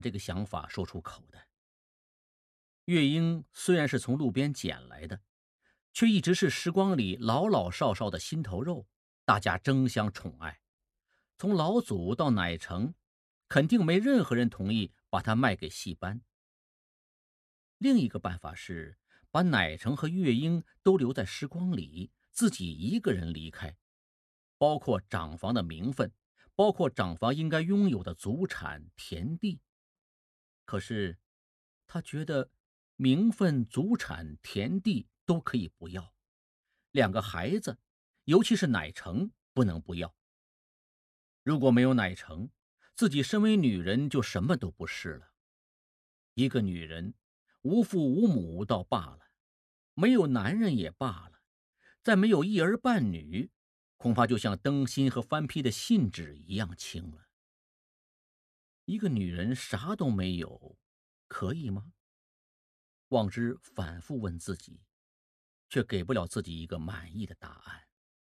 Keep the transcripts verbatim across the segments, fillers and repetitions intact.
这个想法说出口的。月英虽然是从路边捡来的，却一直是时光里老老少少的心头肉，大家争相宠爱。从老祖到奶成，肯定没任何人同意把它卖给戏班。另一个办法是把奶成和月英都留在时光里，自己一个人离开，包括长房的名分，包括长房应该拥有的祖产田地。可是他觉得名分、祖产、田地都可以不要，两个孩子，尤其是奶成，不能不要。如果没有奶成，自己身为女人就什么都不是了。一个女人，无父无母倒罢了，没有男人也罢了，再没有一儿半女，恐怕就像登新和翻批的信纸一样轻了。一个女人啥都没有，可以吗？望之反复问自己，却给不了自己一个满意的答案。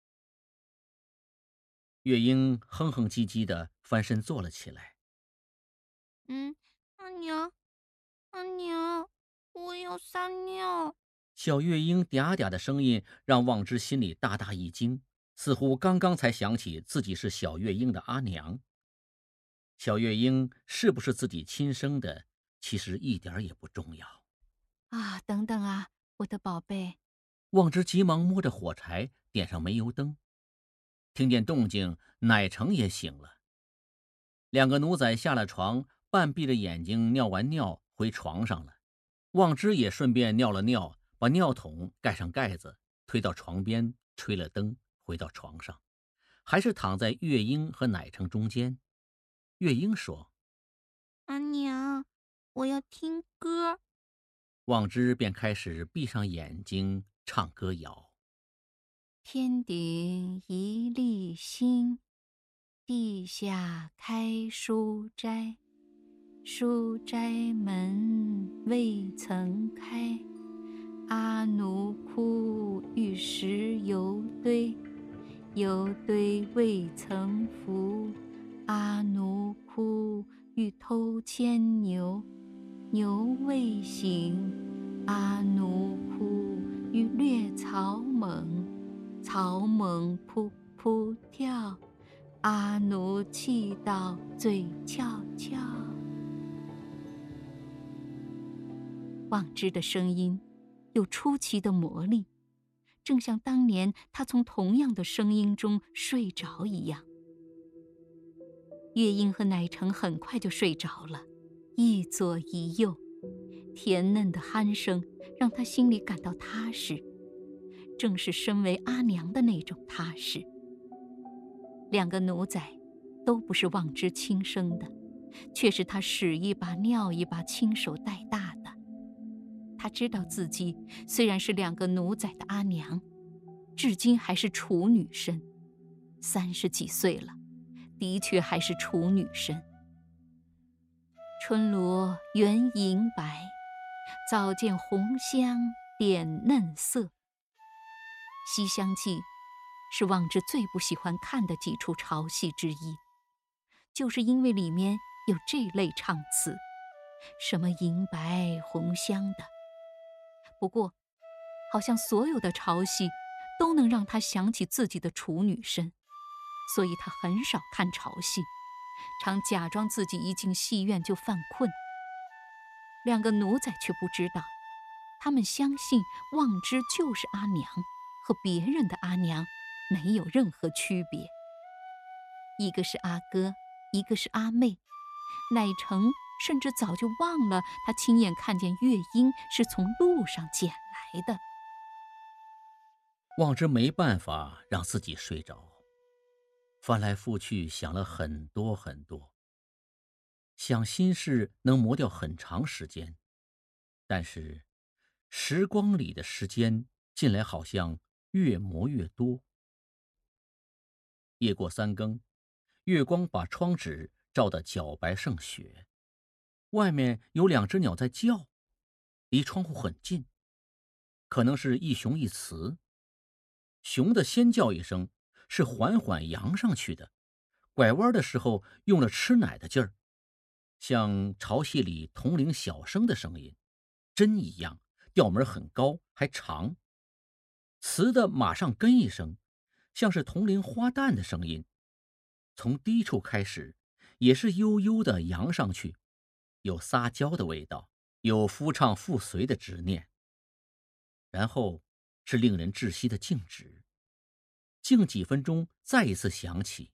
月英哼哼唧唧地翻身坐了起来。 嗯，阿娘，阿娘，我要撒尿。 小月英嗲嗲的声音让望之心里大大一惊，似乎刚刚才想起自己是小月英的阿娘。小月英是不是自己亲生的，其实一点也不重要。 啊，等等啊，我的宝贝。 望之急忙摸着火柴点上煤油灯，听见动静，奶成也醒了。两个奴仔下了床，半闭着眼睛尿完尿回床上了。望之也顺便尿了尿，把尿桶盖上盖子，推到床边，吹了灯，回到床上，还是躺在月英和奶成中间。月英说： 阿娘，我要听歌。 望之便开始闭上眼睛唱歌谣。 天顶一粒星，地下开书斋，书斋门未曾开，阿奴哭玉石犹堆，犹堆未曾服，阿奴哭欲偷牵牛，牛未醒，阿奴哭欲掠草蜢，草蜢扑扑跳，阿奴气到嘴翘翘。望之的声音有出奇的魔力，正像当年他从同样的声音中睡着一样。月英和奶成很快就睡着了，一左一右，甜嫩的鼾声让他心里感到踏实，正是身为阿娘的那种踏实。两个奴仔都不是望之亲生的，却是他屎一把尿一把亲手带大的。他知道自己虽然是两个奴仔的阿娘，至今还是处女身，三十几岁了，的确还是处女身。春萝原银白，早见红香点嫩色。西厢记是望之最不喜欢看的几出潮戏之一，就是因为里面有这类唱词，什么银白红香的。不过好像所有的潮戏都能让他想起自己的处女身，所以他很少看潮戏，常假装自己一进戏院就犯困。两个奴才却不知道，他们相信望之就是阿娘，和别人的阿娘没有任何区别。一个是阿哥，一个是阿妹，乃成甚至早就忘了他亲眼看见月英是从路上捡来的。 望之没办法让自己睡着，翻来覆去想了很多很多。想心事能磨掉很长时间，但是时光里的时间近来好像越磨越多。夜过三更，月光把窗纸照得皎白胜雪，外面有两只鸟在叫，离窗户很近，可能是一雄一雌。雄的先叫一声，是缓缓扬上去的，拐弯的时候用了吃奶的劲儿。 像潮汐里铜铃小声的声音，针一样，调门很高还长。雌的马上跟一声，像是铜铃花旦的声音，从低处开始，也是悠悠地扬上去，有撒娇的味道，有夫唱妇随的执念。然后是令人窒息的静止，静几分钟，再一次响起。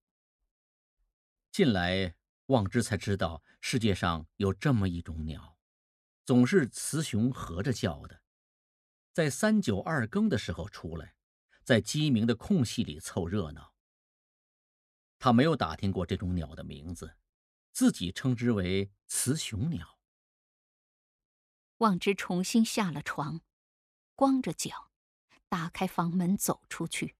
近来望之才知道，世界上有这么一种鸟，总是雌雄合着叫的，在三九二更的时候出来，在鸡鸣的空隙里凑热闹。他没有打听过这种鸟的名字，自己称之为雌雄鸟。 望之重新下了床，光着脚打开房门走出去。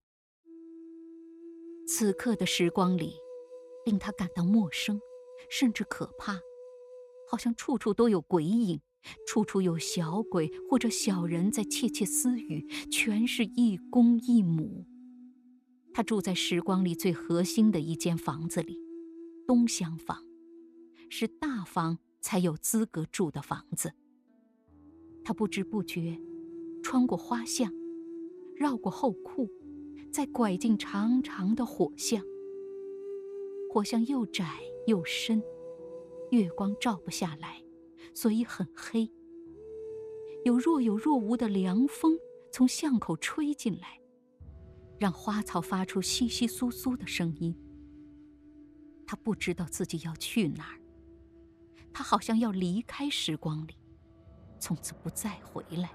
此刻的时光里，令他感到陌生，甚至可怕，好像处处都有鬼影，处处有小鬼或者小人在窃窃私语，全是一公一母。他住在时光里最核心的一间房子里，东厢房，是大房才有资格住的房子。他不知不觉穿过花巷，绕过后库，再拐进长长的火巷。火巷又窄又深，月光照不下来，所以很黑。有若有若无的凉风从巷口吹进来，让花草发出窸窸窣窣的声音。他不知道自己要去哪儿，他好像要离开时光里，从此不再回来。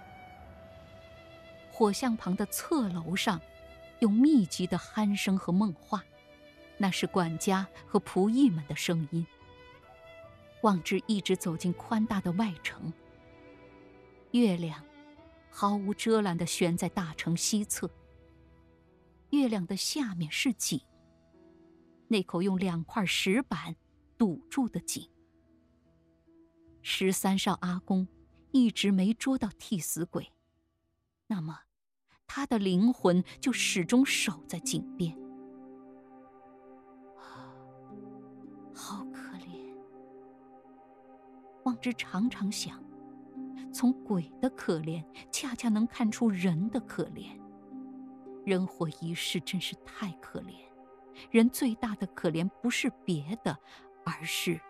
火巷旁的侧楼上有密集的鼾声和梦话，那是管家和仆役们的声音。望之一直走进宽大的外城，月亮毫无遮拦地悬在大城西侧。月亮的下面是井，那口用两块石板堵住的井。十三少阿公一直没捉到替死鬼，那么他的灵魂就始终守在井边。好可怜。望之常常想，从鬼的可怜恰恰能看出人的可怜。人活一世真是太可怜，人最大的可怜不是别的，而是